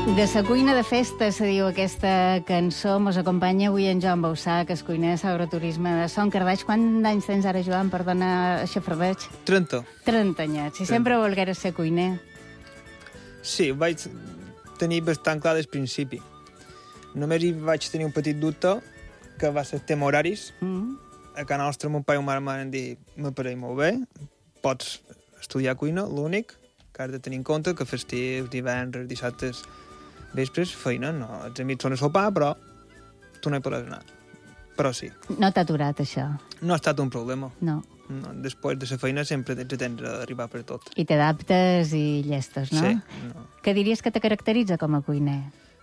De sa cuina de festa, se diu aquesta cançó. Mos acompanya avui en Joan Bausà, que és cuiner de l'agroturisme de Son Carbaix. Quants anys tens ara, Joan, perdona, a xafardeig? 30. 30 anyets. Si sempre volgueres ser cuiner. Sí, ho vaig tenir bastant clar des principi. Només hi vaig tenir un petit dubte, que va ser el tema horaris. A casa nostra, mon pare i mon mare m'han dit, m'apareix molt bé, pots estudiar cuina, l'únic que has de tenir en compte que festius, divendres, dissabtes, vespres, feina, no, els amics són a sopar, però tu no hi podràs anar. Però sí. No t'ha aturat, això? No ha estat un problema. No. No, després de la feina sempre tens d'arribar per tot. I t'adaptes i llestes, no? Sí. No. Què diries que te caracteritza com a cuiner?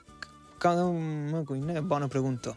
Com a cuiner? Bona pregunta.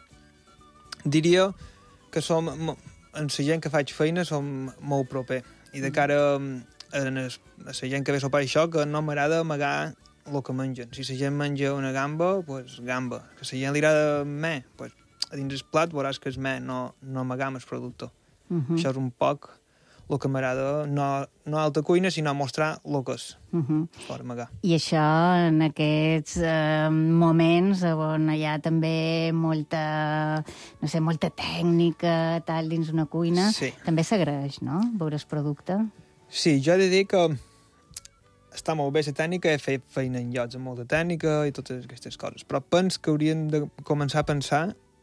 Diria que som, en la gent que faig feina, som molt proper. I de cara a la gent que ve a sopar això, que no m'agrada amagar el que mengen. Si la gent menja una gamba, doncs gamba. Que la gent li agrada més, doncs a dins el plat veuràs que és més, no amagam el producte. Això és un poc el que m'agrada, no alta cuina, sinó mostrar el que és, per amagar. I això, en aquests moments on hi ha també molta, no sé, molta tècnica tal dins una cuina, Sí. també s'agraeix, no?, veure el producte. Sí, jo he de dir que està molt bé la tècnica, he fet feina en llocs amb molta tècnica i totes aquestes coses, però penso que hauríem de començar a pensar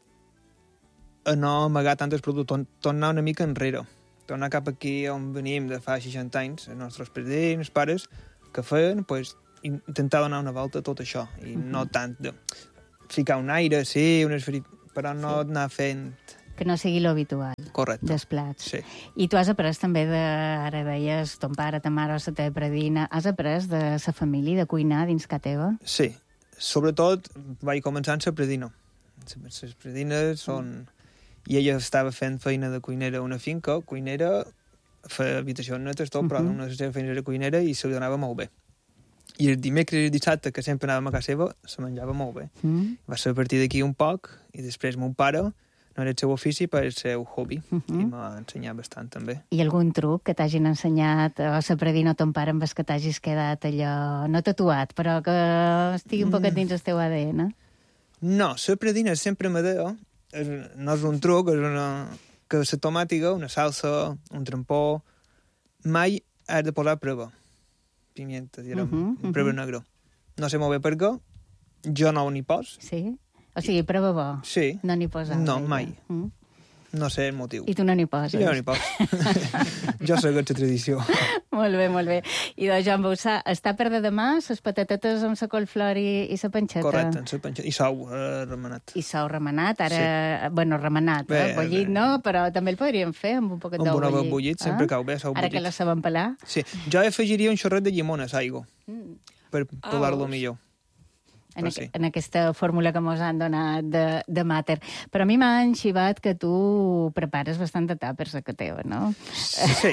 a no amagar tant el producte, tornar una mica enrere, tornar cap aquí on venim de fa 60 anys, els nostres predins, els pares, que feien, pues, intentar donar una volta a tot això, i no tant de ficar un aire, sí, però no anar fent... Que no sigui l'habitual. Correcte. Dels plats. Sí. I tu has après també ara deies, ton pare, ta mare o la teva predina, has après de la família, de cuinar dins casa teva? Sí. Sobretot vaig començar amb la predina. Les predines són... I ella estava fent feina de cuinera a una finca, cuinera, feia habitacions netes, tot, però una de les seves feines era cuinera i se li donava molt bé. I el dimecres i el dissabte, que sempre anàvem a casa seva, se menjava molt bé. Va ser a partir d'aquí un poc, i després mon pare, no era el seu ofici, però el seu hobby, i m'ha ensenyat bastant, també. I algun truc que t'hagin ensenyat, o la predina o ton pare, amb el que t'hagis quedat allò, no tatuat, però que estigui un poquet dins el teu ADN? No, la predina sempre me deia, no és un truc, és que la tomàtica, una salsa, un trampó, mai has de posar prova. Pimienta, direm, prova negra. No sé molt bé per què, jo no n'hi pos. Sí? O sigui, prova bo. Sí. No n'hi posa. No, mai. No sé el motiu. I tu no n'hi poses? Jo no n'hi pos. Jo sé que és la tradició. Molt bé, molt bé. I de Joan Bausà, està per de demà les patatetes amb la colflor i la panxeta? Correcte, amb la panxeta. I sou remenat. I sou remenat, ara... Sí. Bueno, remenat, bullit no, però també el podríem fer amb un poquet d'ou bullit. Amb un ou bullit, sempre cau bé, sou bullit. Ara que la sabem pelar. Sí, jo afegiria un xorret de llimona a l'aigua, per pelar-lo millor. En aquesta fórmula que mos han donat de màter. Però a mi m'ha enxivat que tu prepares bastant de tàpers a casa teva, no? Sí,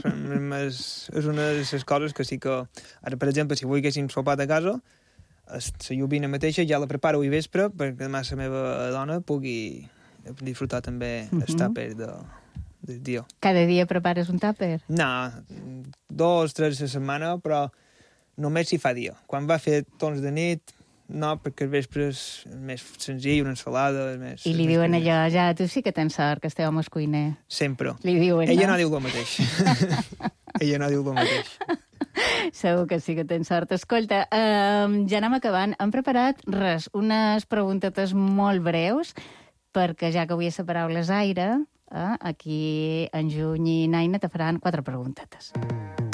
és una de les coses que sí que... Ara, per exemple, si volguéssim sopar a casa, la lluvina mateixa ja la preparo i vespre perquè demà la meva dona pugui disfrutar també el tàper del dia. Cada dia prepares un tàper? No, 2, 3 a la setmana, però només si fa dia. Quan va fer tons de nit... No, perquè el vespre és més senzill, una ensalada... I li diuen allò, ja, tu sí que tens sort, que este home és cuiner. Sempre. Li diuen, Ella no diu el mateix. Ella no diu el mateix. Segur que sí que tens sort. Escolta, ja anem acabant. Hem preparat unes preguntetes molt breus, perquè ja que avui és la paraula aire, aquí en Juny i Naina te faran 4 preguntetes.